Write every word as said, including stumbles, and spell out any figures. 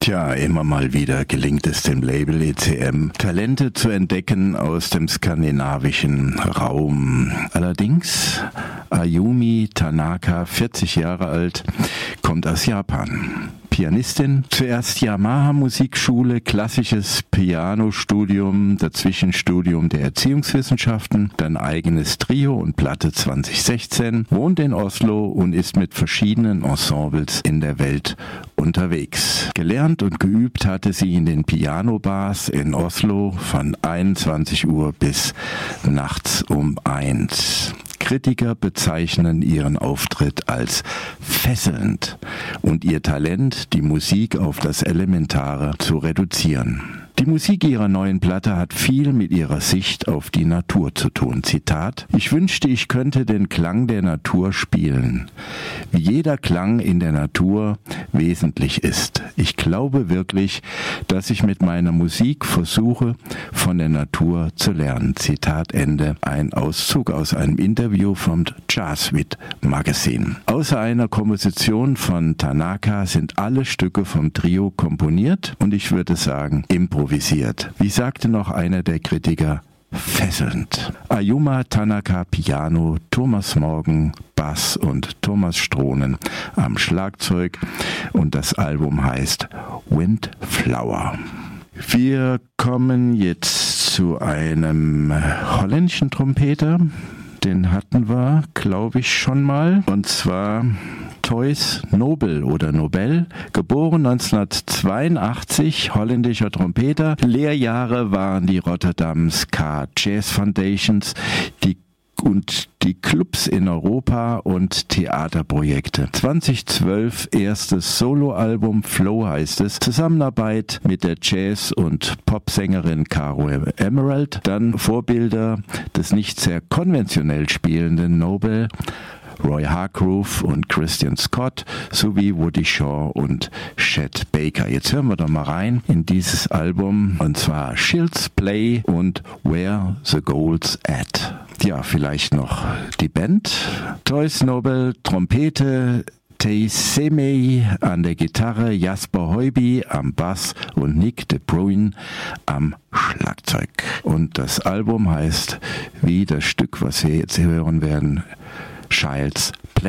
Tja, immer mal wieder gelingt es dem Label E C M, Talente zu entdecken aus dem skandinavischen Raum. Allerdings, Ayumi Tanaka, vierzig Jahre alt, kommt aus Japan. Pianistin, zuerst Yamaha Musikschule, klassisches Pianostudium, dazwischen Studium der Erziehungswissenschaften, dann eigenes Trio und Platte zwanzig sechzehn, wohnt in Oslo und ist mit verschiedenen Ensembles in der Welt unterwegs. Gelernt und geübt hatte sie in den Piano-Bars in Oslo von einundzwanzig Uhr bis nachts um eins. Kritiker bezeichnen ihren Auftritt als fesselnd und ihr Talent, die Musik auf das Elementare zu reduzieren. Die Musik ihrer neuen Platte hat viel mit ihrer Sicht auf die Natur zu tun. Zitat: Ich wünschte, ich könnte den Klang der Natur spielen, wie jeder Klang in der Natur wesentlich ist. Ich glaube wirklich, dass ich mit meiner Musik versuche, von der Natur zu lernen. Zitat Ende. Ein Auszug aus einem Interview vom Jazzwit Magazine. Außer einer Komposition von Tanaka sind alle Stücke vom Trio komponiert und ich würde sagen improvisiert. Wie sagte noch einer der Kritiker, fesselnd. Ayumi Tanaka Piano, Thomas Morgan Bass und Thomas Strohnen am Schlagzeug und das Album heißt Windflower. Wir kommen jetzt zu einem holländischen Trompeter, den hatten wir, glaube ich, schon mal, und zwar Theus Nobel oder Nobel, geboren neunzehnhundertzweiundachtzig, holländischer Trompeter. Lehrjahre waren die Rotterdam Ska Jazz Foundations, die und die Clubs in Europa und Theaterprojekte. zweitausendzwölf erstes Soloalbum, Flow heißt es, Zusammenarbeit mit der Jazz- und Popsängerin Caro Emerald, dann Vorbilder des nicht sehr konventionell spielenden Nobel, Roy Hargrove und Christian Scott sowie Woody Shaw und Chet Baker. Jetzt hören wir doch mal rein in dieses Album, und zwar Child's Play und Where the Gold's At. Ja, vielleicht noch die Band. Theus Nobel, Trompete, Tei-Semei an der Gitarre, Jasper Heuby am Bass und Nick de Bruyn am Schlagzeug. Und das Album heißt, wie das Stück, was wir jetzt hören werden, Child's Play.